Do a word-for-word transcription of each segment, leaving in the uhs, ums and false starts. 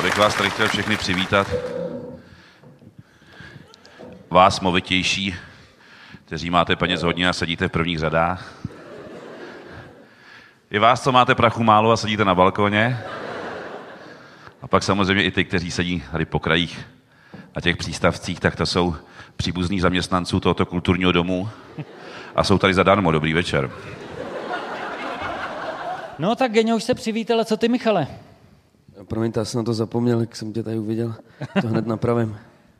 Abych vás tady chtěl všechny přivítat. Vás movitější, kteří máte peněz hodně a sedíte v prvních řadách. I vás, co máte prachu málo a sedíte na balkoně. A pak samozřejmě i ty, kteří sedí tady po krajích na těch přístavcích, tak to jsou příbuzní zaměstnanců tohoto kulturního domu a jsou tady zadarmo. Dobrý večer. No tak Geňo už se přivítal, a co ty, Michale? Promiňte, já jsem na to zapomněl, jak jsem tě tady uviděl. To hned napravím.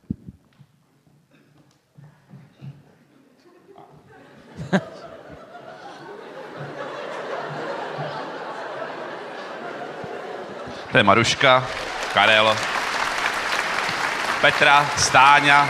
To je Maruška, Karel, Petra, Stáňa.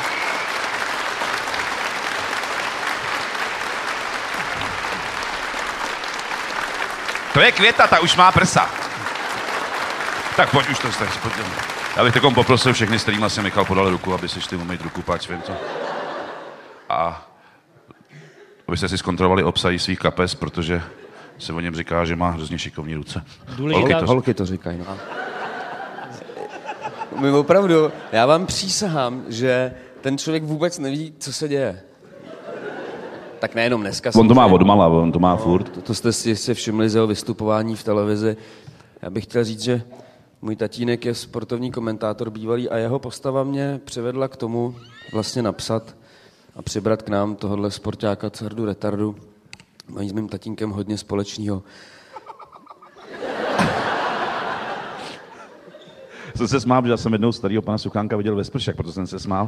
To je Květa, ta už má prsa. Tak pojď už to stačí. Já bych takom poprosil všechny, s kterými si Michal podal ruku, aby si šli umýt ruku, páč svým co. A abyste si zkontrolovali obsahy svých kapes, protože se o něm říká, že má hrozně šikovní ruce. Holky to, holky to říkají, no. My opravdu, já vám přísahám, že ten člověk vůbec neví, co se děje. Tak nejenom dneska. On to má odmala, on to má furt. To, to jste si, si všimli z jeho vystupování v televizi. Já bych chtěl říct, že můj tatínek je sportovní komentátor bývalý a jeho postava mě přivedla k tomu vlastně napsat a přibrat k nám tohohle sportáka Cardu Retardu. Mají s mým tatínkem hodně společného. Jsem se smál, že já jsem jednou starýho pana Suchánka viděl ve spršek, proto jsem se smál.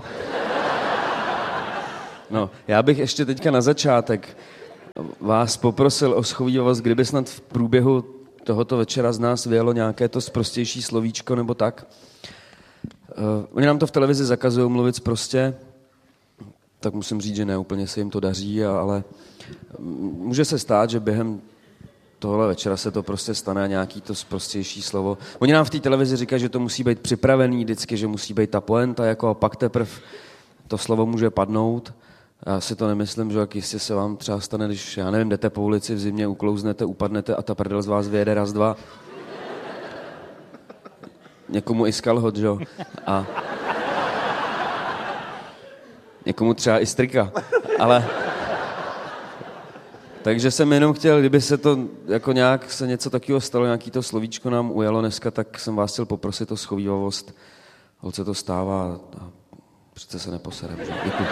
No, já bych ještě teďka na začátek vás poprosil o schovývavost, kdyby snad v průběhu tohoto večera z nás vyjelo nějaké to sprostější slovíčko nebo tak. Uh, oni nám to v televizi zakazují mluvit prostě, tak musím říct, že ne úplně se jim to daří, ale může se stát, že během tohle večera se to prostě stane a nějaký to sprostější slovo. Oni nám v té televizi říkají, že to musí být připravený vždycky, že musí být ta poenta, jako a pak teprve to slovo může padnout. Já si to nemyslím, že jak jistě se vám třeba stane, když, já nevím, jdete po ulici v zimě, uklouznete, upadnete a ta prdel z vás vyjede raz, dva. Někomu i skalhot, že jo? A někomu třeba i strika. Ale takže jsem jenom chtěl, kdyby se to jako nějak se něco takového stalo, nějaký to slovíčko nám ujalo dneska, tak jsem vás chtěl poprosit o schovývavost. Holce to stává a přece se neposerem, že? Děkuji.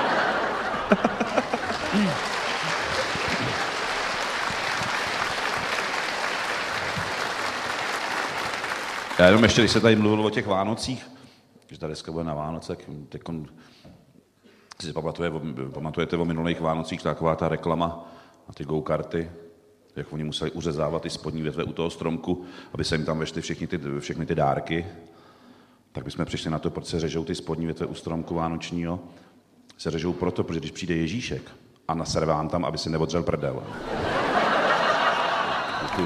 Já jenom ještě, když se tady mluvilo o těch Vánocích, když ta deska bude na Vánoce, tak si pamatuje, pamatujete o minulých Vánocích, taková ta reklama a ty go-karty, jak oni museli uřezávat ty spodní větve u toho stromku, aby se jim tam vešly všechny ty, všechny ty dárky. Tak bychom přišli na to, proč se řežou ty spodní větve u stromku vánočního. Se řežou proto, protože když přijde Ježíšek a nasere vám tam, aby si neodřel prdel. Děkuji.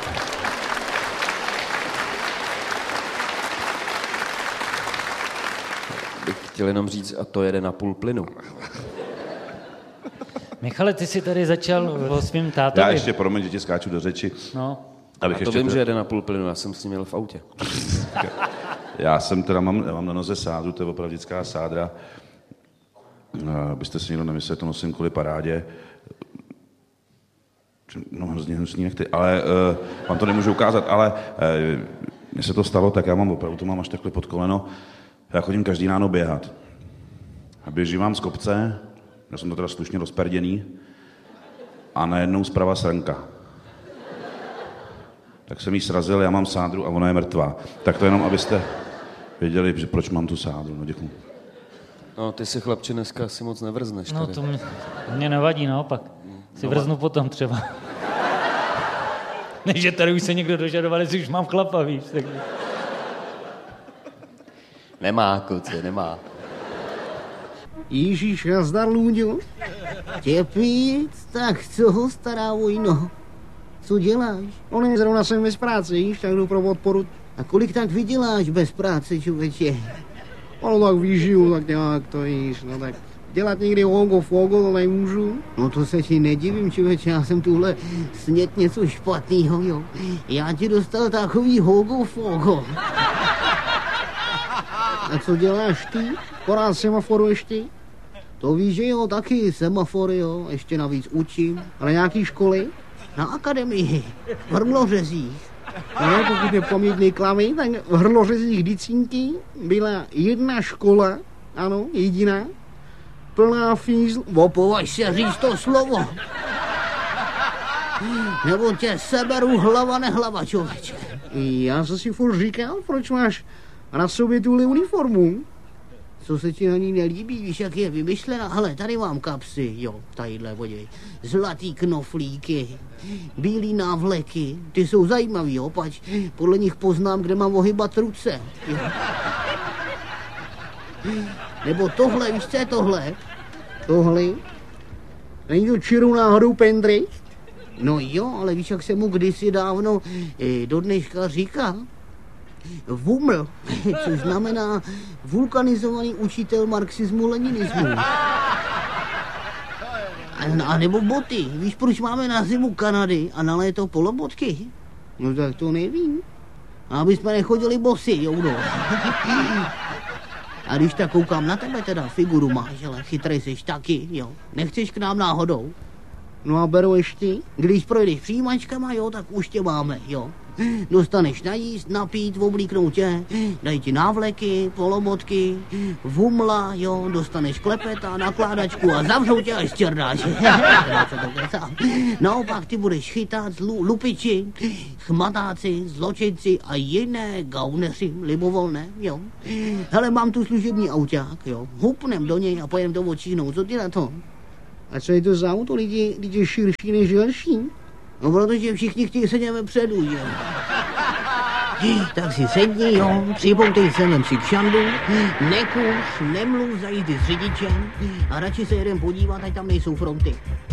Bych chtěl jenom říct, a to jede na půl plynu. Michale, ty jsi tady začal o svým tátovi. Já ještě, promiň, že ti skáču do řeči. No. Abych a to ještě vím, teda... že jede na půl plynu, já jsem s ním měl v autě. Já jsem teda, mám, já mám na noze sádru, to je opravdická sádra. Abyste si někdo nemysleli, to nosím kvůli parádě. No, hrozně hnusný nechty, ale uh, vám to nemůžu ukázat, ale uh, mně se to stalo, tak já mám opravdu, to mám až takhle pod koleno. Já chodím každý ráno běhat. A běžím vám z kopce, já jsem to teda slušně rozperděný, a najednou zprava srnka. Tak jsem jí srazil, já mám sádru a ona je mrtvá. Tak to jenom, abyste věděli, že proč mám tu sádru. No, děkuju. No, ty si, chlapče, dneska asi moc nevrzneš. No, tady. to mě, mě nevadí, naopak. Si vrznu potom třeba. Než že tady už se někdo dožadoval, jestli už mám chlapa, víš. Tak... Nemá, kluci, nemá. Ježíš, nazdar, Lůďo. Těpíc, tak co ho, stará vojno? Co děláš? On zrovna jsem bez práce, víš, tak jdu pro podporu. A kolik tak vyděláš bez práce, člověče? No tak vyžiju, tak nějak to víš, no tak dělat někdy hogo fogo, to nemůžu. No to se ti nedivím, člověče, já jsem tuhle snět něco špatného, jo. Já ti dostal takový hogo fogo. A co děláš ty? Porád semaforuješ ty? To víš, že jo, taky semafory, jo, ještě navíc učím. A na nějaký školy? Na akademii, v Hrmlořezích. No, pokud je paměť neklaví, tak v Hrmlořezích Dicínky byla jedna škola, ano, jediná, plná fízl... Opovaž se říct to slovo. Nebo tě seberu hlava nehlava, člověče. Já jsem si furt říkal, proč máš na sobě tuhle uniformu? Co se ti na ní nelíbí, víš, jak je vymyšlená? Hele, tady mám kapsy, jo, tadyhle, podívej. Zlatý knoflíky, bílý návleky, ty jsou zajímavý, jo, pač podle nich poznám, kde mám ohybat ruce. Jo. Nebo tohle, víš, co je tohle? Tohle? Není to čirou náhodou pendricht? No jo, ale víš, jak jsem mu kdysi dávno eh, do dneška říkal? Vuml, což znamená vulkanizovaný učitel marxismu-leninismu. A nebo boty. Víš, proč máme na zimu Kanady a na léto polobotky? No tak to nevím. Aby jsme nechodili bosy, jo, no. A když tak koukám na tebe teda, figuru máš, ale chytrej seš taky, jo. Nechceš k nám náhodou? No a beru ještě, když projdeš přijímačkama, jo, tak už tě máme, jo. Dostaneš najíst, napít, oblíknout tě, dají ti návleky, polobotky, vumla, jo, dostaneš klepeta, nakládačku a zavřou tě až čerdáš. Naopak ty budeš chytat lu, lupiči, chmatáci, zločinci a jiné gauneři, libovolné, jo. Hele, mám tu služební auták, jo, hupnem do něj a pojedem to odčíhnout, co ty na to? A co je to za auto, lidi, lidi je širší než delší? No, protože všichni chtějí sedět vepředu, jo. Tak si sedni, jo, připoutej se nem si k šandu, nekuř, nemluv za jízdy s řidičem a radši se jeden podívat, ať tam nejsou fronty.